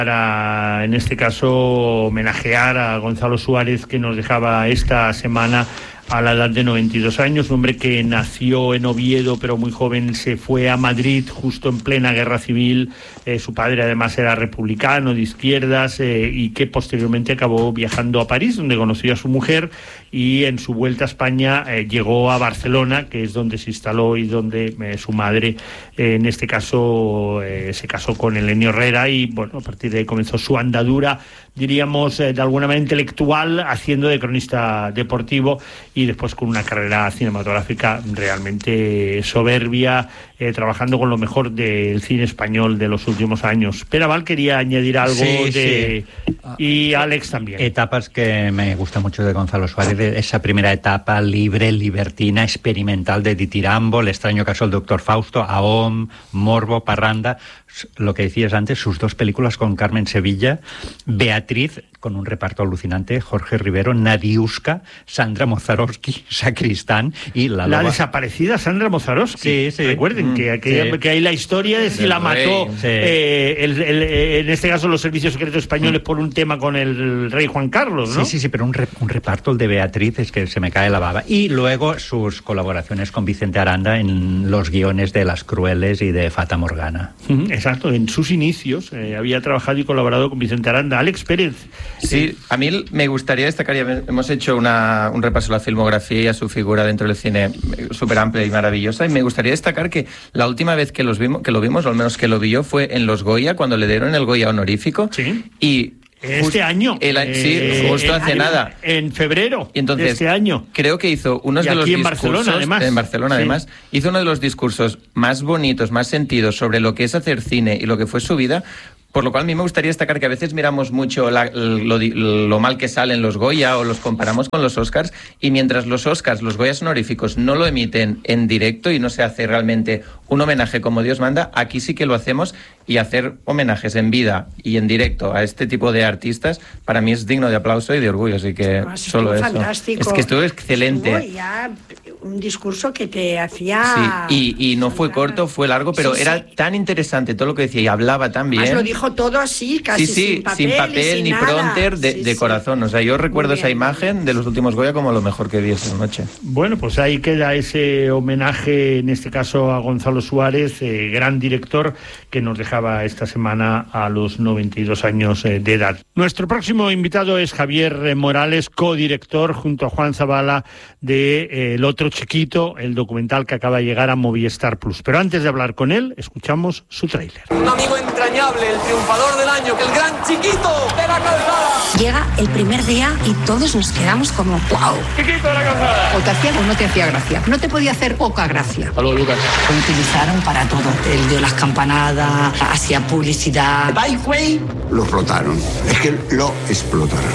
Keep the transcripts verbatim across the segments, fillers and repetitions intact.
Para, en este caso, homenajear a Gonzalo Suárez, que nos dejaba esta semana a la edad de noventa y dos años, un hombre que nació en Oviedo, pero muy joven se fue a Madrid justo en plena guerra civil. Eh, su padre además era republicano, de izquierdas, eh, y que posteriormente acabó viajando a París, donde conoció a su mujer, y en su vuelta a España eh, llegó a Barcelona, que es donde se instaló y donde eh, su madre, eh, en este caso, eh, se casó con Elenio Herrera, y bueno, a partir de ahí comenzó su andadura, diríamos, eh, de alguna manera intelectual, haciendo de cronista deportivo, y después con una carrera cinematográfica realmente soberbia, eh, trabajando con lo mejor del cine español de los últimos años. Peraval quería añadir algo, sí, de sí. Y Alex también. Etapas que me gusta mucho de Gonzalo Suárez, esa primera etapa libre, libertina, experimental de Ditirambo, El extraño caso del doctor Fausto, Ahom, Morbo, Parranda, lo que decías antes, sus dos películas con Carmen Sevilla, Beatriz, con un reparto alucinante, Jorge Rivero, Nadiuska, Sandra Mozarowski, Sacristán y la La loba... desaparecida Sandra Mozarowski. Sí, sí. Recuerden mm, que, que, sí. que hay la historia de si la mató, sí. eh, el, el, en este caso los servicios secretos españoles, mm. por un tema con el rey Juan Carlos, ¿no? Sí, sí, sí, pero un, re, un reparto, el de Beatriz, es que se me cae la baba. Y luego sus colaboraciones con Vicente Aranda en los guiones de Las Crueles y de Fata Morgana. Mm, exacto, en sus inicios eh, había trabajado y colaborado con Vicente Aranda. Alex Pérez. Sí, a mí me gustaría destacar, ya hemos hecho una, un repaso a la filmografía y a su figura dentro del cine súper amplia y maravillosa, y me gustaría destacar que la última vez que, los vimos, que lo vimos, o al menos que lo vi yo, fue en los Goya, cuando le dieron el Goya honorífico. Sí. Y este Just, año. El, eh, sí, justo hace en, nada. En febrero y entonces, de este año. Creo que hizo uno de los en discursos... Barcelona, además. En Barcelona, sí. además. Hizo uno de los discursos más bonitos, más sentidos sobre lo que es hacer cine y lo que fue su vida. Por lo cual a mí me gustaría destacar que a veces miramos mucho la, lo, lo mal que salen los Goya o los comparamos con los Oscars, y mientras los Oscars, los Goyas honoríficos, no lo emiten en directo y no se hace realmente un homenaje como Dios manda, aquí sí que lo hacemos, y hacer homenajes en vida y en directo a este tipo de artistas para mí es digno de aplauso y de orgullo, así que no, solo eso. Fantástico. Es que estuvo excelente. Estuvo ya un discurso que te hacía... Sí, y, y no fue corto, fue largo, pero sí, era sí. tan interesante todo lo que decía y hablaba tan bien. Más lo dijo todo así, casi sí, sí, sin papel, sin papel sin ni nada. prompter, de, sí, de sí. corazón. O sea, yo recuerdo bien, esa imagen de los últimos Goya como lo mejor que vi esa noche. Bueno, pues ahí queda ese homenaje, en este caso a Gonzalo Suárez, eh, gran director, que nos dejaba esta semana a los noventa y dos años eh, de edad. Nuestro próximo invitado es Javier Morales, codirector junto a Juan Zabala de eh, El otro chiquito, el documental que acaba de llegar a Movistar Plus. Pero antes de hablar con él, escuchamos su tráiler. Un amigo entrañable, el triunfador del año, que el gran Chiquito de la Calzada. Llega el primer día y todos nos quedamos como ¡wow! Chiquito de la Calzada. O te hacía o no te hacía gracia. No te podía hacer poca gracia. Hola, Lucas. Lo utilizaron para todo. El de las campanadas, hacía publicidad. ¡Bye, güey! Lo explotaron. Es que lo explotaron.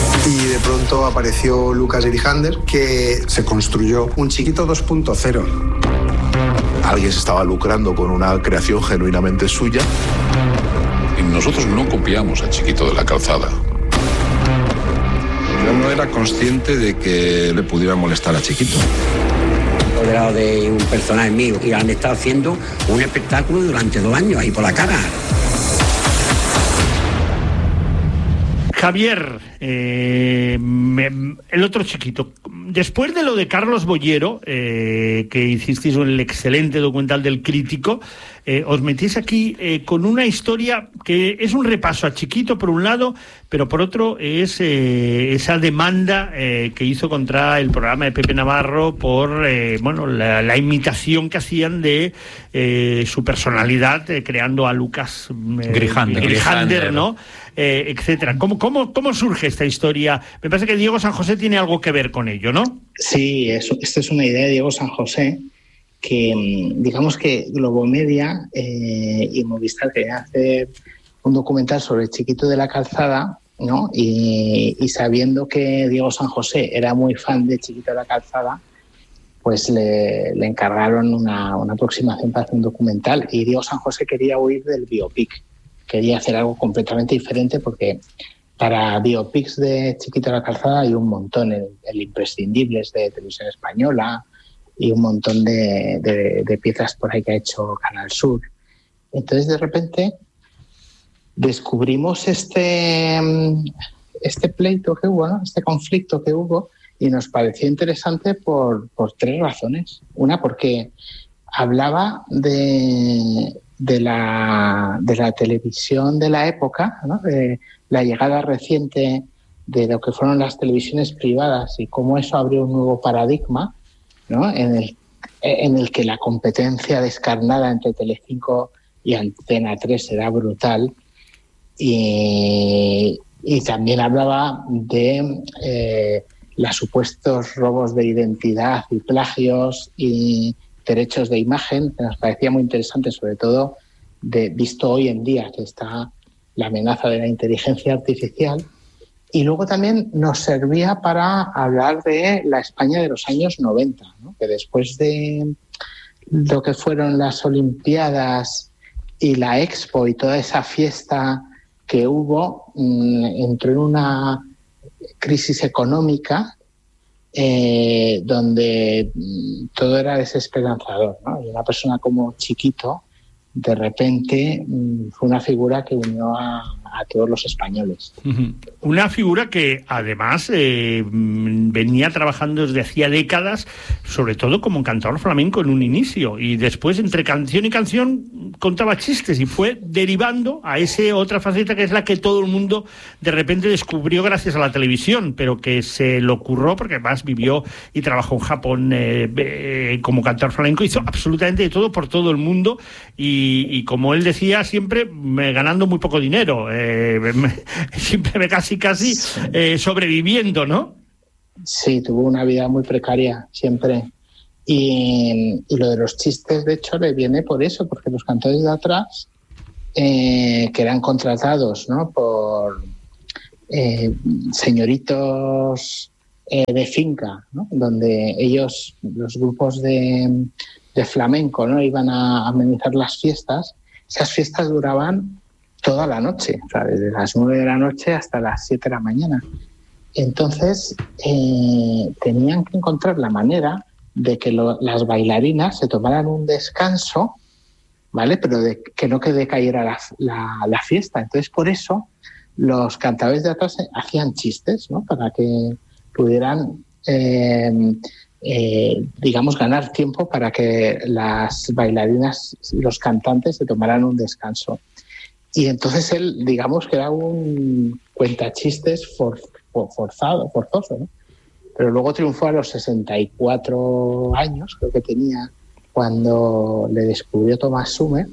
Y de pronto apareció Lucas Irijander, que se construyó un Chiquito dos punto cero. Alguien se estaba lucrando con una creación genuinamente suya. Y nosotros no copiamos a Chiquito de la Calzada. Yo no era consciente de que le pudiera molestar a Chiquito. Rodeado de un personaje mío y han estado haciendo un espectáculo durante dos años ahí por la cara. Javier, eh, me, el otro chiquito. Después de lo de Carlos Bollero, eh, que hicisteis el excelente documental del Crítico, eh, os metís aquí eh, con una historia que es un repaso a Chiquito por un lado, pero por otro es eh, esa demanda eh, que hizo contra el programa de Pepe Navarro por eh, bueno la, la imitación que hacían de eh, su personalidad, eh, creando a Lucas eh, Grijander, Grijander, ¿no? Eh, etcétera. ¿Cómo, cómo, ¿Cómo surge esta historia? Me parece que Diego San José tiene algo que ver con ello, ¿no? Sí, eso, esta es una idea de Diego San José, que digamos que Globomedia eh, y Movistar querían hacer un documental sobre el Chiquito de la Calzada, ¿no? Y, y sabiendo que Diego San José era muy fan de Chiquito de la Calzada, pues le, le encargaron una, una aproximación para hacer un documental, y Diego San José quería huir del biopic. Quería hacer algo completamente diferente, porque para biopics de Chiquito de la Calzada hay un montón, el, el Imprescindibles de Televisión Española y un montón de, de, de piezas por ahí que ha hecho Canal Sur. Entonces, de repente, descubrimos este, este pleito que hubo, ¿no? Este conflicto que hubo, y nos pareció interesante por, por tres razones. Una, porque hablaba de, de, la, de la televisión de la época, ¿no? De la llegada reciente de lo que fueron las televisiones privadas y cómo eso abrió un nuevo paradigma, ¿no? En el, en el que la competencia descarnada entre Telecinco y Antena tres era brutal. Y, y también hablaba de eh, los supuestos robos de identidad y plagios y derechos de imagen, que nos parecía muy interesante, sobre todo de, visto hoy en día que está la amenaza de la inteligencia artificial. Y luego también nos servía para hablar de la España de los años noventa, ¿no? Que después de lo que fueron las Olimpiadas y la Expo y toda esa fiesta que hubo, entró en una crisis económica eh, donde todo era desesperanzador, ¿no? Y una persona como Chiquito, de repente, fue una figura que unió a, a todos los españoles. Uh-huh. Una figura que además eh, venía trabajando desde hacía décadas, sobre todo como cantador flamenco en un inicio, y después entre canción y canción contaba chistes, y fue derivando a esa otra faceta que es la que todo el mundo de repente descubrió gracias a la televisión, pero que se lo ocurrió porque además vivió y trabajó en Japón eh, eh, como cantador flamenco, hizo absolutamente de todo por todo el mundo, y Y, y como él decía, siempre me, ganando muy poco dinero, eh, me, siempre me casi casi eh, sobreviviendo, ¿no? Sí, tuvo una vida muy precaria, siempre. Y, y lo de los chistes, de hecho, le viene por eso, porque los cantores de atrás, eh, que eran contratados, ¿no?, por eh, señoritos eh, de finca, ¿no?, donde ellos, los grupos de... de flamenco, ¿no?, iban a amenizar las fiestas. Esas fiestas duraban toda la noche, o sea, desde las nueve de la noche hasta las siete de la mañana. Entonces, eh, tenían que encontrar la manera de que lo, las bailarinas se tomaran un descanso, ¿vale?, pero de que no que decayera la, la, la fiesta. Entonces, por eso, los cantadores de atrás hacían chistes, ¿no?, para que pudieran... Eh, Eh, digamos, ganar tiempo para que las bailarinas y los cantantes se tomaran un descanso. Y entonces él, digamos, que era un cuentachistes for, for, forzado, forzoso, ¿no? Pero luego triunfó a los sesenta y cuatro años, creo que tenía, cuando le descubrió Thomas Summer,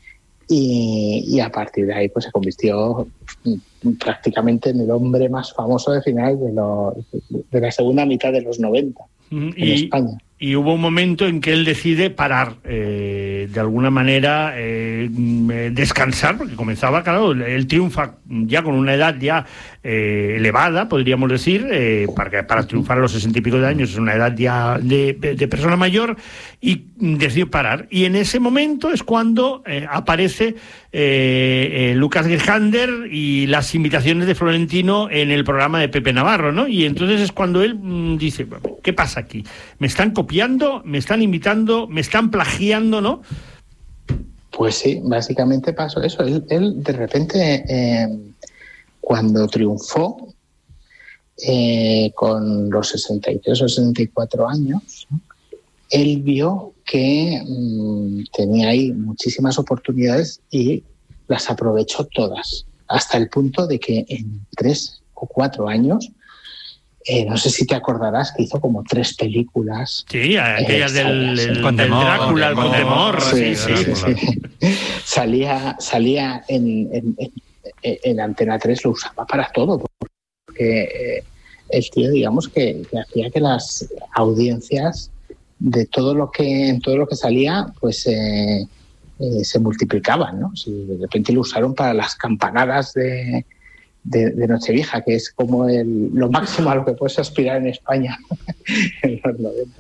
y, y a partir de ahí pues se convirtió prácticamente en el hombre más famoso de finales de, lo, de la segunda mitad de los noventa. En y, España. Y hubo un momento en que él decide parar, eh, de alguna manera eh, descansar, porque comenzaba, claro, él triunfa ya con una edad ya eh, elevada, podríamos decir, eh, para, para triunfar a los sesenta y pico de años es una edad ya de, de persona mayor, y decidió parar. Y en ese momento es cuando eh, aparece eh, eh, Lucas Girhander y las imitaciones de Florentino en el programa de Pepe Navarro, ¿no? Y entonces es cuando él mm, dice, ¿qué pasa aquí? Me están copiando, me están imitando, me están plagiando, ¿no? Pues sí, básicamente pasó eso. Él, él de repente, eh, cuando triunfó, eh, con los sesenta y tres o sesenta y cuatro años, ¿no?, él vio que mmm, tenía ahí muchísimas oportunidades y las aprovechó todas, hasta el punto de que en tres o cuatro años, Eh, no sé si te acordarás que hizo como tres películas. Sí, aquellas eh, del, del, del Drácula, el Contemor. Sí, sí, sí, sí, sí. Salía, salía en, en, en, en Antena tres, lo usaba para todo, porque eh, el tío, digamos, que, que hacía que las audiencias de todo lo que, en todo lo que salía, pues eh, eh, se multiplicaban, ¿no? Si de repente lo usaron para las campanadas de... De, de Nochevieja, que es como el, lo máximo a lo que puedes aspirar en España en los noventa.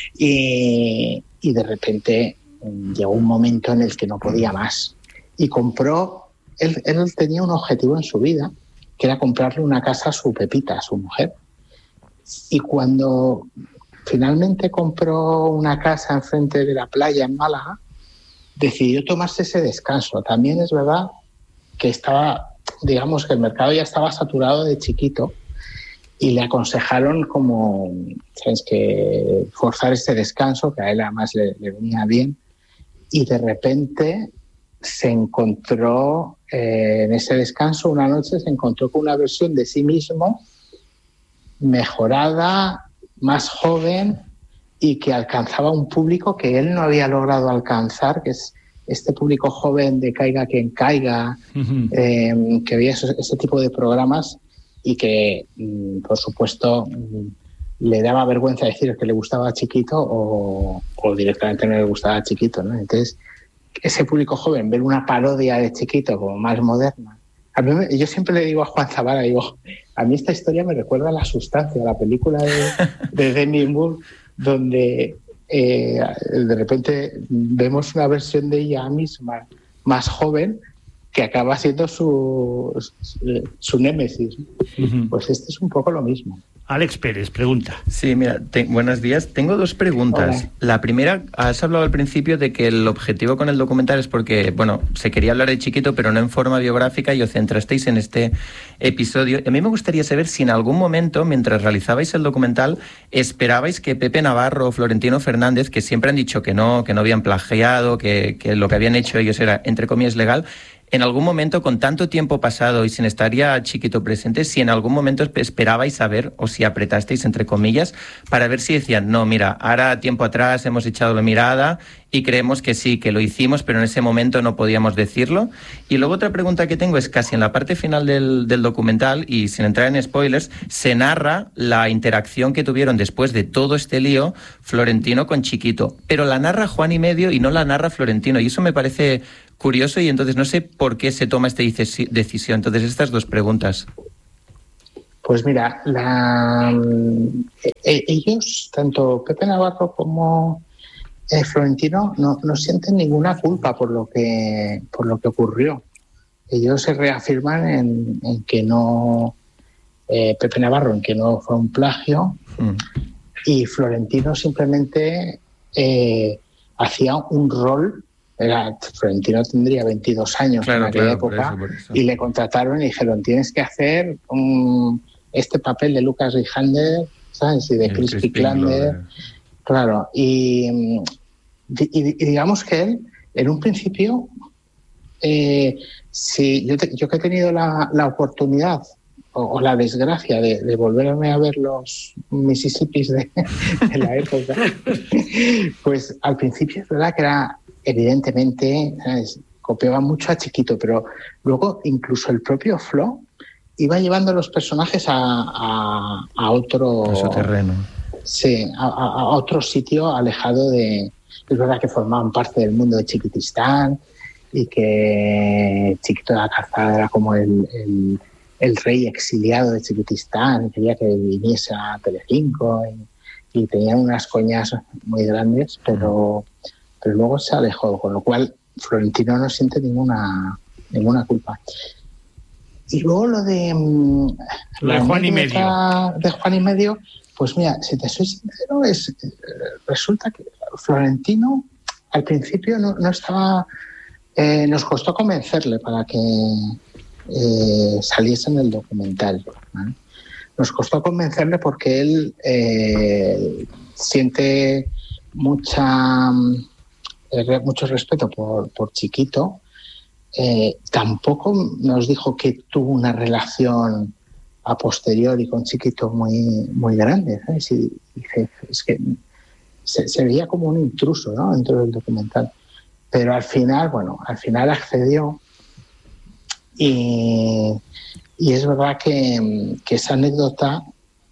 Y, y de repente llegó un momento en el que no podía más. Y compró, él, él tenía un objetivo en su vida, que era comprarle una casa a su Pepita, a su mujer. Y cuando finalmente compró una casa enfrente de la playa en Málaga, decidió tomarse ese descanso. También es verdad que estaba, digamos que el mercado ya estaba saturado de Chiquito y le aconsejaron como, ¿sabes?, que forzar este descanso, que a él además le, le venía bien, y de repente se encontró eh, en ese descanso, una noche se encontró con una versión de sí mismo mejorada, más joven y que alcanzaba un público que él no había logrado alcanzar, que es este público joven de Caiga quien caiga, uh-huh. eh, que veía ese, ese tipo de programas y que, por supuesto, le daba vergüenza decir que le gustaba a Chiquito o, o directamente no le gustaba a Chiquito, ¿no? Entonces, ese público joven, ver una parodia de Chiquito como más moderna. A mí, yo siempre le digo a Juan Zabala, digo, a mí esta historia me recuerda a La Sustancia, la película de, de Demi Moore, donde eh, de repente vemos una versión de ella misma más joven que acaba siendo su, su, su némesis. Uh-huh. Pues este es un poco lo mismo. Alex Pérez, pregunta. Sí, mira, te, buenos días. Tengo dos preguntas. Hola. La primera, has hablado al principio de que el objetivo con el documental es porque, bueno, se quería hablar de Chiquito, pero no en forma biográfica, y os centrasteis en este episodio. A mí me gustaría saber si en algún momento, mientras realizabais el documental, esperabais que Pepe Navarro o Florentino Fernández, que siempre han dicho que no, que no habían plagiado, que, que lo que habían hecho ellos era, entre comillas, legal, en algún momento, con tanto tiempo pasado y sin estar ya Chiquito presente, si en algún momento esperabais saber, o si apretasteis, entre comillas, para ver si decían, no, mira, ahora tiempo atrás hemos echado la mirada y creemos que sí, que lo hicimos, pero en ese momento no podíamos decirlo. Y luego otra pregunta que tengo es, casi en la parte final del, del documental, y sin entrar en spoilers, se narra la interacción que tuvieron después de todo este lío Florentino con Chiquito, pero la narra Juan y Medio y no la narra Florentino, y eso me parece curioso, y entonces no sé por qué se toma esta decisión. Entonces, estas dos preguntas. Pues mira, la, eh, ellos, tanto Pepe Navarro como eh, Florentino, no, no sienten ninguna culpa por lo que por lo que ocurrió. Ellos se reafirman en, en que no, eh, Pepe Navarro, en que no fue un plagio, mm. y Florentino simplemente eh, hacía un rol. Era, Florentino tendría veintidós años, claro, en aquella claro, época, por eso, por eso. Y le contrataron y dijeron, tienes que hacer un, este papel de Lucas Rijander, ¿sabes? Y de Chris Picklander. Claro, y, y, y digamos que él, en un principio, eh, si yo, te, yo que he tenido la, la oportunidad o, o la desgracia de, de volverme a ver los Mississippis de, de la época, pues al principio es verdad que era... Evidentemente, ¿sabes?, copiaba mucho a Chiquito, pero luego incluso el propio Flo iba llevando a los personajes a, a, a otro... A su terreno. Sí, a, a otro sitio alejado de... Es verdad que formaban parte del mundo de Chiquitistán y que Chiquito de la Calzada era como el, el, el rey exiliado de Chiquitistán y quería que viniese a Telecinco y, y tenían unas coñas muy grandes, pero... pero luego se alejó, con lo cual Florentino no siente ninguna ninguna culpa. Y luego lo de, lo de Juan y Medio. De Juan y Medio, pues mira, si te soy sincero, es resulta que Florentino al principio no, no estaba, eh, nos costó convencerle para que eh, saliese en el documental, ¿vale? Nos costó convencerle porque él eh, siente mucha mucho respeto por, por Chiquito. Eh, tampoco nos dijo que tuvo una relación a posteriori con Chiquito muy, muy grande, ¿sabes? Y, y es que se, se veía como un intruso, ¿no?, dentro del documental. Pero al final, bueno, al final accedió y, y es verdad que, que esa anécdota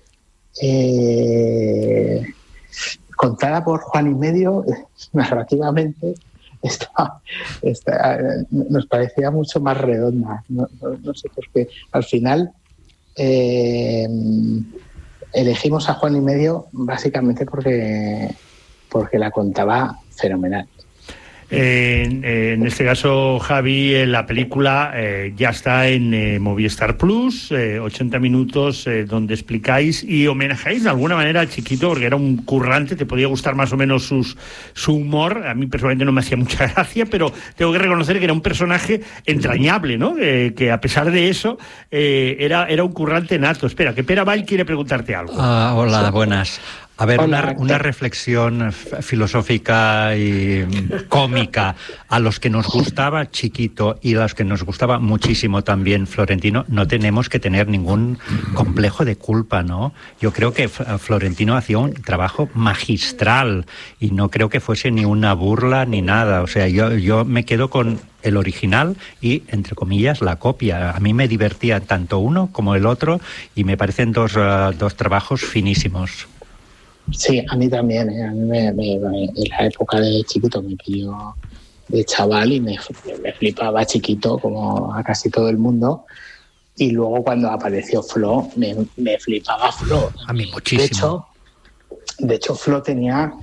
eh, contada por Juan y Medio, narrativamente, está, está, nos parecía mucho más redonda. No, no, no sé por qué. Al final eh, elegimos a Juan y Medio básicamente porque, porque la contaba fenomenal. Eh, en, en este caso, Javi, eh, la película eh, ya está en eh, Movistar Plus, eh, ochenta minutos eh, donde explicáis y homenajeáis de alguna manera a Chiquito, porque era un currante, te podía gustar más o menos sus, su humor. A mí personalmente no me hacía mucha gracia, pero tengo que reconocer que era un personaje entrañable, ¿no? Eh, que a pesar de eso eh, era, era un currante nato. Espera, que Pere Vall quiere preguntarte algo. Ah, hola, buenas. A ver, una, una reflexión filosófica y cómica. A los que nos gustaba Chiquito y a los que nos gustaba muchísimo también Florentino, no tenemos que tener ningún complejo de culpa, ¿no? Yo creo que Florentino hacía un trabajo magistral y no creo que fuese ni una burla ni nada. O sea, yo, yo me quedo con el original y, entre comillas, la copia. A mí me divertía tanto uno como el otro y me parecen dos, uh, dos trabajos finísimos. Sí, a mí también, ¿eh? A mí me, me, me, en la época de Chiquito me pilló de chaval y me, me flipaba Chiquito como a casi todo el mundo, y luego cuando apareció Flo me, me flipaba Flo. A mí muchísimo. De hecho, de hecho Flo tenía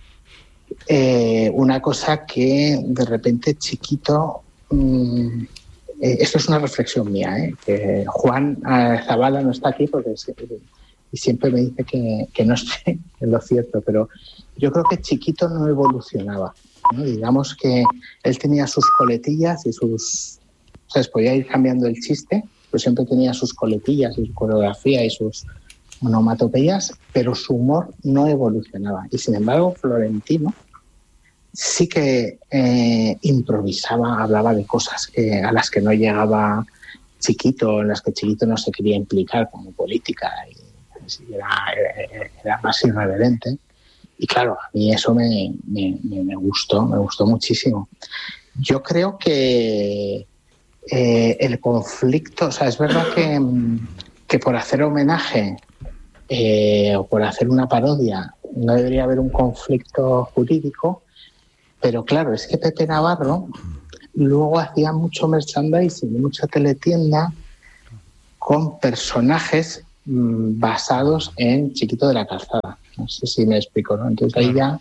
eh, una cosa que de repente Chiquito, mmm, eh, esto es una reflexión mía, ¿eh? Que Juan eh, Zavala no está aquí porque es, y siempre me dice que, que no estoy en lo cierto, pero yo creo que Chiquito no evolucionaba, ¿no? Digamos que él tenía sus coletillas y sus... O sea, podía ir cambiando el chiste, pero siempre tenía sus coletillas y su coreografía y sus onomatopeyas, pero su humor no evolucionaba. Y sin embargo, Florentino sí que eh, improvisaba, hablaba de cosas que, a las que no llegaba Chiquito, en las que Chiquito no se quería implicar, como política, y Era, era, era más irreverente, y claro, a mí eso me, me, me gustó, me gustó muchísimo. Yo creo que eh, el conflicto, o sea, es verdad que, que por hacer homenaje eh, o por hacer una parodia no debería haber un conflicto jurídico, pero claro, es que Pepe Navarro luego hacía mucho merchandising y mucha teletienda con personajes basados en Chiquito de la Calzada. No sé si me explico, ¿no? Entonces ahí ya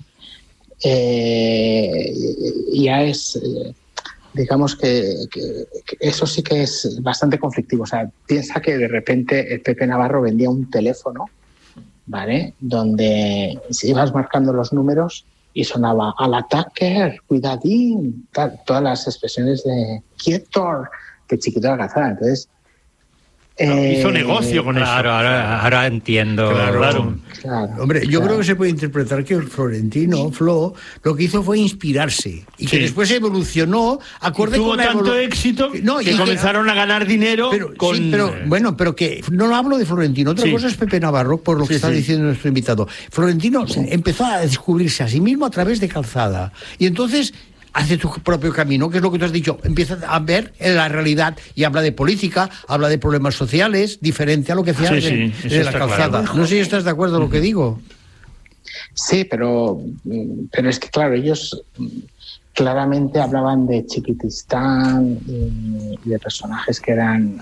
eh, ya es eh, digamos que, que, que eso sí que es bastante conflictivo. O sea, piensa que de repente el Pepe Navarro vendía un teléfono, ¿vale? Donde si ibas marcando los números y sonaba al ataque, cuidadín, tal, todas las expresiones de quieto, que Chiquito de la Calzada. Entonces Eh, hizo negocio con claro, eso. Ahora, ahora entiendo. Claro, claro. claro. Hombre, yo claro. creo que se puede interpretar que Florentino, Flo, lo que hizo fue inspirarse y que sí. después evolucionó acorde tuvo con la tanto evolu- éxito no, que comenzaron que, a ganar dinero pero, con... sí, pero bueno, pero que no lo hablo de Florentino. Otra sí. cosa es Pepe Navarro, por lo que sí, está sí. diciendo nuestro invitado. Florentino sí. empezó a descubrirse a sí mismo a través de Calzada y entonces hace tu propio camino, que es lo que tú has dicho, empieza a ver la realidad y habla de política, habla de problemas sociales, diferente a lo que hacía sí, sí, de, de la Calzada. Claro. No sé si estás de acuerdo con lo que digo. Sí, pero, pero es que claro, ellos claramente hablaban de Chiquitistán y, y de personajes que eran...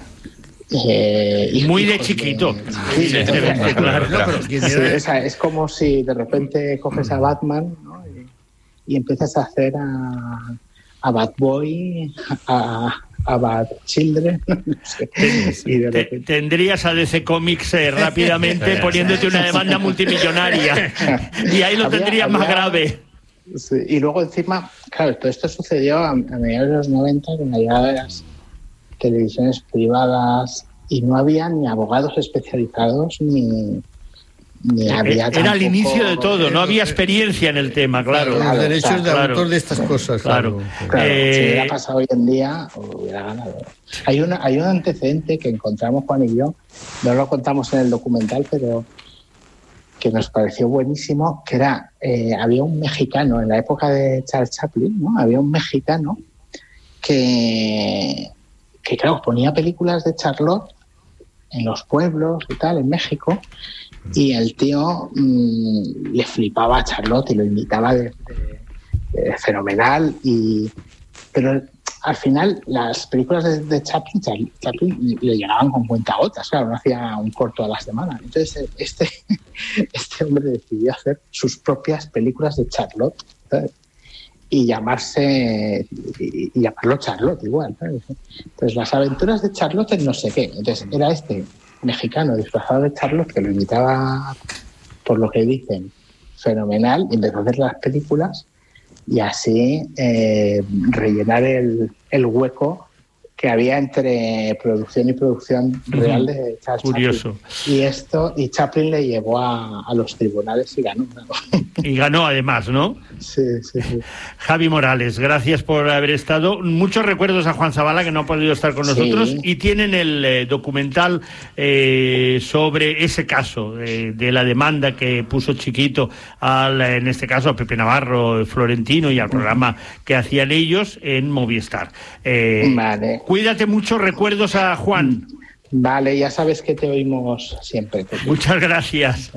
Eh, muy de Chiquito. De, sí, sí, sí, claro. No, pero, sí, o sea, es como si de repente coges a Batman, ¿no? y empiezas a hacer a, a Bad Boy, a, a Bad Children. No sé. Y de repente... Tendrías a D C Comics eh, rápidamente poniéndote una demanda multimillonaria. Y ahí lo había, tendrías había, más grave. Sí, y luego encima, claro, todo esto sucedió a, a mediados de los noventa, con la llegada de las televisiones privadas, y no había ni abogados especializados ni... Era tampoco... el inicio de todo, no había experiencia en el tema, claro. Los claro, derechos claro, de autor claro. de estas cosas, claro. claro. claro eh... Si hubiera pasado hoy en día, hubiera ganado. Hay, una, hay un antecedente que encontramos Juan y yo, no lo contamos en el documental, pero que nos pareció buenísimo, que era, eh, había un mexicano, en la época de Charles Chaplin, ¿no? Había un mexicano que, que claro, ponía películas de Charlotte en los pueblos y tal, en México, y el tío mmm, le flipaba a Charlotte y lo imitaba de, de, de fenomenal, y pero al final las películas de, de Chaplin, Chaplin le llegaban con cuentagotas, claro, no hacía un corto a la semana. Entonces este, este hombre decidió hacer sus propias películas de Charlotte, ¿sabes? y llamarse y, y llamarlo Charlotte igual, ¿sabes? Entonces, las aventuras de Charlotte en no sé qué. Entonces, era este mexicano disfrazado de Charlotte que lo imitaba, por lo que dicen, fenomenal, y empezó a hacer las películas y así eh, rellenar el, el hueco que había entre producción y producción real de Charles Curioso. Chaplin. Y esto, y Chaplin le llevó a, a los tribunales y ganó. Y ganó además, ¿no? Sí, sí, sí. Javi Morales, gracias por haber estado. Muchos recuerdos a Juan Zabala, que no ha podido estar con nosotros, sí. Y tienen el eh, documental eh, sobre ese caso eh, de la demanda que puso Chiquito, al, en este caso a Pepe Navarro, Florentino, y al programa que hacían ellos en Movistar. Eh, vale. Cuídate mucho, recuerdos a Juan. Vale, ya sabes que te oímos siempre. Muchas gracias.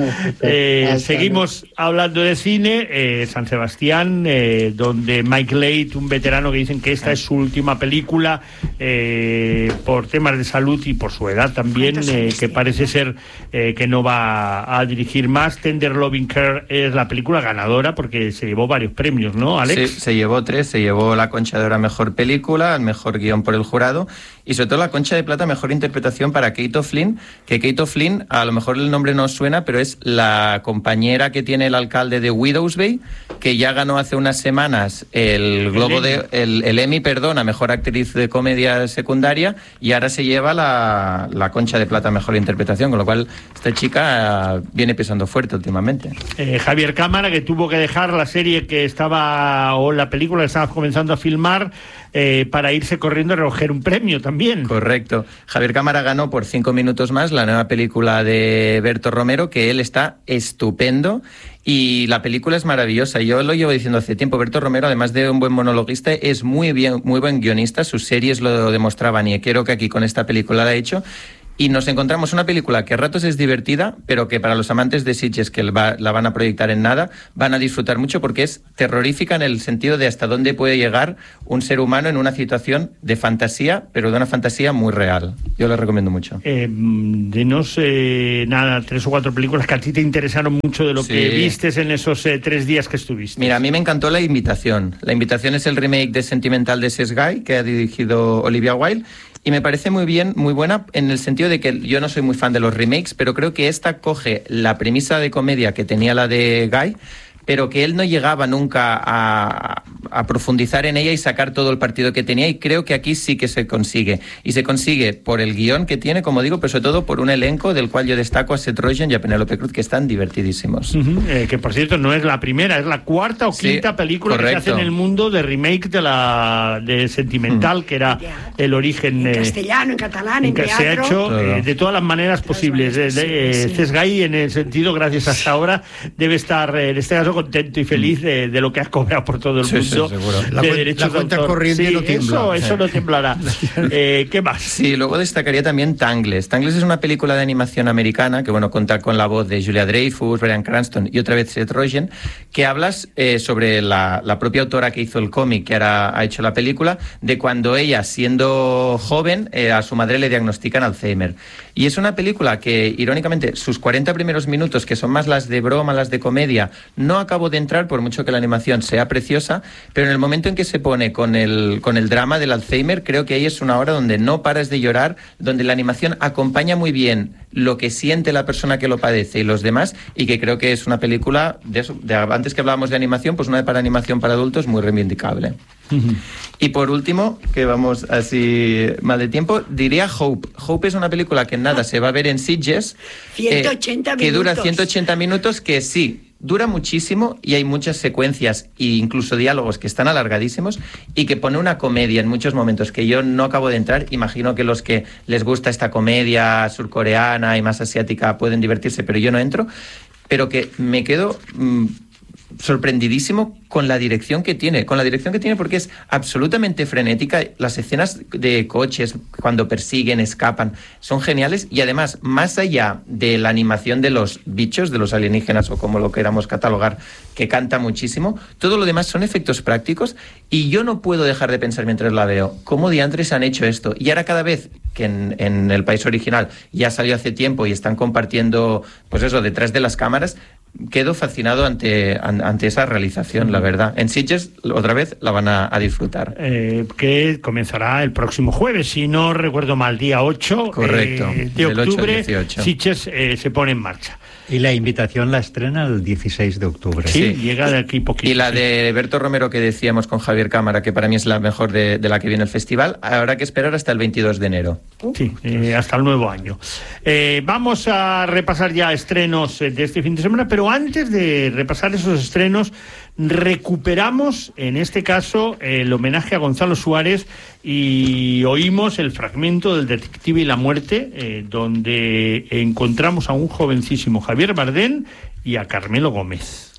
eh, seguimos hablando de cine. eh, San Sebastián, eh, donde Mike Leigh, un veterano que dicen que esta es su última película eh, por temas de salud y por su edad también, eh, que parece ser eh, que no va a dirigir más. Tender Loving Care es la película ganadora porque se llevó varios premios, ¿no, Alex? Sí, se llevó tres. Se llevó la Concha de Oro a Mejor Película, al Mejor Guión por el jurado, y sobre todo la Concha de Plata Mejor Interpretación para Kate O'Flynn, que Kate O'Flynn, a lo mejor el nombre no os suena, pero es la compañera que tiene el alcalde de Widows Bay, que ya ganó hace unas semanas el Globo el de el, el Emmy, perdón, a Mejor Actriz de Comedia Secundaria, y ahora se lleva la, la Concha de Plata Mejor Interpretación, con lo cual esta chica viene pisando fuerte últimamente. Eh, Javier Cámara, que tuvo que dejar la serie que estaba, o la película que estaba comenzando a filmar, eh, para irse corriendo a recoger un premio también. Correcto. Javier Cámara ganó por Cinco minutos más, la nueva película de Berto Romero, que él está estupendo. Y la película es maravillosa. Yo lo llevo diciendo hace tiempo. Berto Romero, además de un buen monologuista, es muy bien, muy buen guionista. Sus series lo demostraban y creo que aquí con esta película la ha hecho. Y nos encontramos una película que a ratos es divertida, pero que para los amantes de Sitges, que va, la van a proyectar en nada, van a disfrutar mucho porque es terrorífica en el sentido de hasta dónde puede llegar un ser humano en una situación de fantasía, pero de una fantasía muy real. Yo la recomiendo mucho. Eh, denos, eh, nada, tres o cuatro películas que a ti te interesaron mucho de lo sí. que vistes en esos eh, tres días que estuviste. Mira, a mí me encantó La Invitación. La Invitación es el remake de Sentimental de Sesgai, que ha dirigido Olivia Wilde. Y me parece muy bien, muy buena, en el sentido de que yo no soy muy fan de los remakes, pero creo que esta coge la premisa de comedia que tenía la de Guy, pero que él no llegaba nunca a, a profundizar en ella y sacar todo el partido que tenía, y creo que aquí sí que se consigue. Y se consigue por el guión que tiene, como digo, pero sobre todo por un elenco del cual yo destaco a Seth Rogen y a Penélope Cruz, que están divertidísimos. Uh-huh. Eh, que, por cierto, no es la primera, es la cuarta o sí, quinta película correcto. que se hace en el mundo de remake de la de Sentimental, uh-huh. que era el origen... En eh, castellano, en catalán, en que teatro. Se ha hecho eh, de todas las maneras posibles. De, de, sí, sí. Sesgai, en el sentido, gracias hasta ahora, debe estar, en este caso, contento y feliz de, de lo que has cobrado por todo el sí, mundo. Sí, seguro. La, de cuen- la cuenta corriente sí, no tiembla. Eso, eso no temblará. eh, ¿Qué más? Sí, luego destacaría también Tangles. Tangles es una película de animación americana que, bueno, cuenta con la voz de Julia Dreyfus, Bryan Cranston y otra vez Seth Rogen, que hablas eh, sobre la, la propia autora que hizo el cómic, que ahora ha hecho la película, de cuando ella, siendo joven, eh, a su madre le diagnostican Alzheimer. Y es una película que, irónicamente, sus cuarenta primeros minutos, que son más las de broma, las de comedia, no acabo de entrar, por mucho que la animación sea preciosa, pero en el momento en que se pone con el, con el drama del Alzheimer, creo que ahí es una hora donde no paras de llorar, donde la animación acompaña muy bien lo que siente la persona que lo padece y los demás, y que creo que es una película, de eso, de, antes que hablábamos de animación, pues una de para animación para adultos muy reivindicable. Uh-huh. Y por último, que vamos así mal de tiempo, diría Hope. Hope es una película que nada se va a ver en Sitges, ciento ochenta eh, minutos. que dura ciento ochenta minutos, que sí, dura muchísimo y hay muchas secuencias e incluso diálogos que están alargadísimos, y que pone una comedia en muchos momentos que yo no acabo de entrar. Imagino que los que les gusta esta comedia surcoreana y más asiática pueden divertirse, pero yo no entro. Pero que me quedo mmm, sorprendidísimo con la dirección que tiene, con la dirección que tiene porque es absolutamente frenética. Las escenas de coches cuando persiguen, escapan, son geniales, y además, más allá de la animación de los bichos, de los alienígenas o como lo queramos catalogar, que canta muchísimo, todo lo demás son efectos prácticos, y yo no puedo dejar de pensar mientras la veo, ¿cómo diantres han hecho esto? Y ahora cada vez que en, en el país original ya salió hace tiempo y están compartiendo, pues eso, detrás de las cámaras, quedo fascinado ante, ante esa realización, la verdad. En Sitges, otra vez, la van a, a disfrutar. Eh, que comenzará el próximo jueves, si no recuerdo mal, día ocho. Correcto, eh, de del ocho octubre, al dieciocho. Sitges eh, se pone en marcha. Y la invitación la estrena el dieciséis de octubre. Sí, sí, llega de aquí poquito. Y la sí. de Berto Romero que decíamos con Javier Cámara, que para mí es la mejor de, de la que viene el festival, habrá que esperar hasta el veintidós de enero. Sí, eh, hasta el nuevo año. Eh, vamos a repasar ya estrenos de este fin de semana, pero antes de repasar esos estrenos, recuperamos, en este caso, el homenaje a Gonzalo Suárez y oímos el fragmento del Detective y la Muerte, eh, donde encontramos a un jovencísimo Javier Bardem y a Carmelo Gómez.